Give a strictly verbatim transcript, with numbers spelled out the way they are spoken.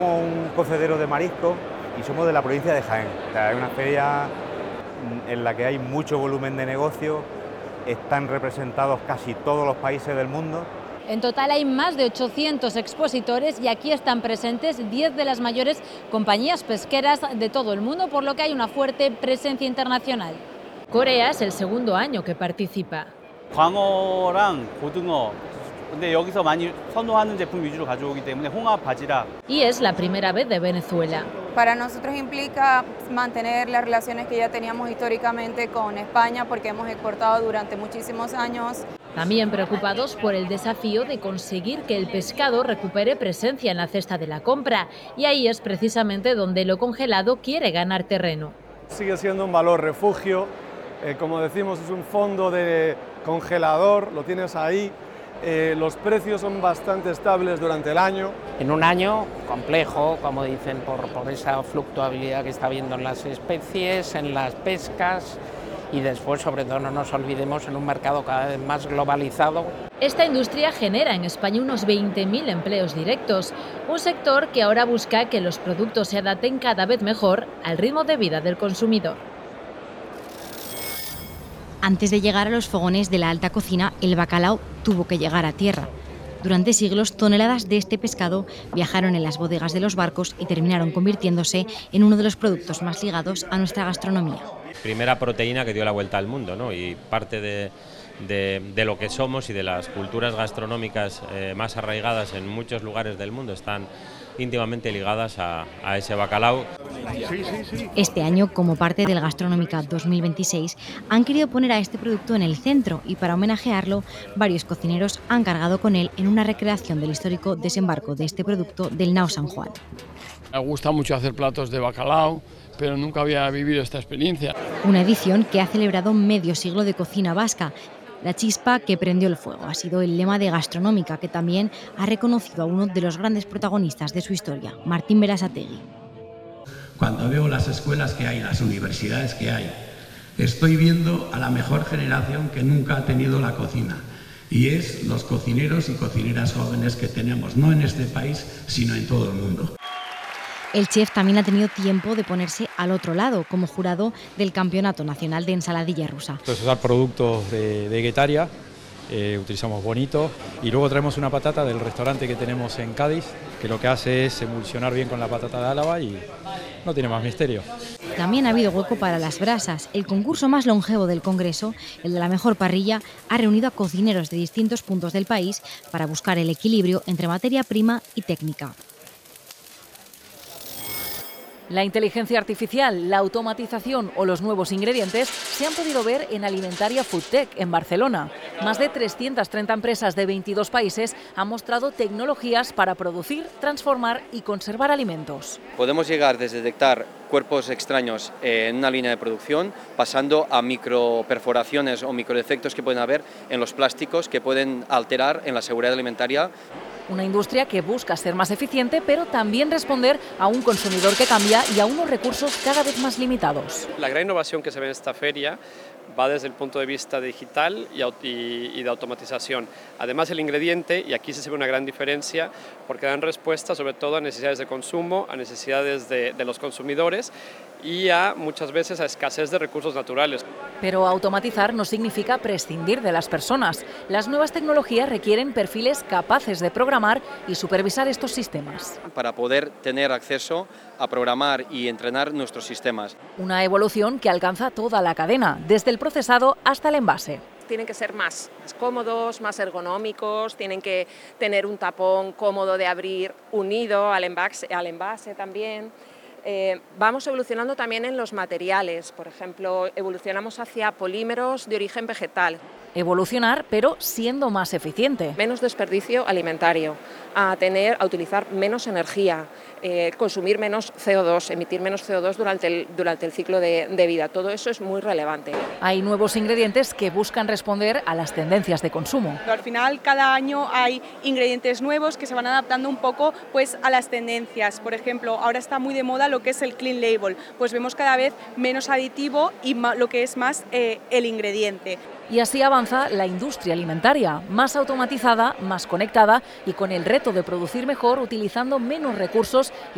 Somos un cocedero de marisco y somos de la provincia de Jaén. O sea, es una feria en la que hay mucho volumen de negocio, están representados casi todos los países del mundo. En total hay más de ochocientos expositores y aquí están presentes diez de las mayores compañías pesqueras de todo el mundo, por lo que hay una fuerte presencia internacional. Corea es el segundo año que participa. 광어랑 고등어, 근데 여기서 많이 선호하는 제품 위주로 가져오기 때문에 홍합, 바지락. Y es la primera vez de Venezuela. Para nosotros implica mantener las relaciones que ya teníamos históricamente con España, porque hemos exportado durante muchísimos años. También preocupados por el desafío de conseguir que el pescado recupere presencia en la cesta de la compra, y ahí es precisamente donde lo congelado quiere ganar terreno. Sigue siendo un valor refugio, eh, como decimos, es un fondo de congelador, lo tienes ahí. Eh, los precios son bastante estables durante el año. En un año complejo, como dicen, por, por esa fluctuabilidad que está habiendo en las especies, en las pescas y después, sobre todo, no nos olvidemos, en un mercado cada vez más globalizado. Esta industria genera en España unos veinte mil empleos directos, un sector que ahora busca que los productos se adapten cada vez mejor al ritmo de vida del consumidor. Antes de llegar a los fogones de la alta cocina, el bacalao tuvo que llegar a tierra. Durante siglos, toneladas de este pescado viajaron en las bodegas de los barcos y terminaron convirtiéndose en uno de los productos más ligados a nuestra gastronomía. Primera proteína que dio la vuelta al mundo, ¿no? Y parte de, de, de lo que somos y de las culturas gastronómicas eh, más arraigadas en muchos lugares del mundo están íntimamente ligadas a, a ese bacalao. Este año, como parte del Gastronómica dos mil veintiséis, han querido poner a este producto en el centro y para homenajearlo, varios cocineros han cargado con él en una recreación del histórico desembarco de este producto del Nao San Juan. Me gusta mucho hacer platos de bacalao, pero nunca había vivido esta experiencia. Una edición que ha celebrado medio siglo de cocina vasca. La chispa que prendió el fuego ha sido el lema de Gastronómica, que también ha reconocido a uno de los grandes protagonistas de su historia, Martín Berasategui. Cuando veo las escuelas que hay, las universidades que hay, estoy viendo a la mejor generación que nunca ha tenido la cocina. Y es los cocineros y cocineras jóvenes que tenemos, no en este país, sino en todo el mundo. El chef también ha tenido tiempo de ponerse al otro lado, como jurado del Campeonato Nacional de Ensaladilla Rusa. Entonces, usar productos de, de Guetaria, eh, utilizamos bonito, y luego traemos una patata del restaurante que tenemos en Cádiz, que lo que hace es emulsionar bien con la patata de Álava y no tiene más misterio. También ha habido hueco para las brasas. El concurso más longevo del Congreso, el de la mejor parrilla, ha reunido a cocineros de distintos puntos del país para buscar el equilibrio entre materia prima y técnica. La inteligencia artificial, la automatización o los nuevos ingredientes se han podido ver en Alimentaria Foodtech en Barcelona. Más de trescientas treinta empresas de veintidós países han mostrado tecnologías para producir, transformar y conservar alimentos. Podemos llegar desde detectar cuerpos extraños en una línea de producción, pasando a microperforaciones o microdefectos que pueden haber en los plásticos que pueden alterar en la seguridad alimentaria. Una industria que busca ser más eficiente, pero también responder a un consumidor que cambia y a unos recursos cada vez más limitados. La gran innovación que se ve en esta feria va desde el punto de vista digital y de automatización. Además, el ingrediente, y aquí se ve una gran diferencia, porque dan respuesta sobre todo a necesidades de consumo, a necesidades de, de los consumidores y a muchas veces a escasez de recursos naturales. Pero automatizar no significa prescindir de las personas. Las nuevas tecnologías requieren perfiles capaces de programar y supervisar estos sistemas. Para poder tener acceso a programar y entrenar nuestros sistemas. Una evolución que alcanza toda la cadena, desde el procesado hasta el envase. Tienen que ser más, más cómodos, más ergonómicos, tienen que tener un tapón cómodo de abrir unido al envase, al envase también. Eh, vamos evolucionando también en los materiales, por ejemplo, evolucionamos hacia polímeros de origen vegetal. Evolucionar, pero siendo más eficiente. Menos desperdicio alimentario, a, tener, a utilizar menos energía, eh, consumir menos C O dos, emitir menos C O dos durante el, durante el ciclo de, de vida. Todo eso es muy relevante. Hay nuevos ingredientes que buscan responder a las tendencias de consumo. Al final, cada año hay ingredientes nuevos que se van adaptando un poco pues, a las tendencias. Por ejemplo, ahora está muy de moda lo que es el clean label. Pues vemos cada vez menos aditivo y más, lo que es más eh, el ingrediente. Y así avanza la industria alimentaria, más automatizada, más conectada y con el reto de producir mejor utilizando menos recursos y